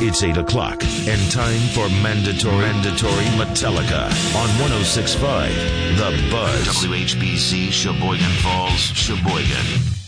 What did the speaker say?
It's 8 o'clock and time for mandatory Metallica on 106.5 The Buzz. WHBC, Sheboygan Falls, Sheboygan.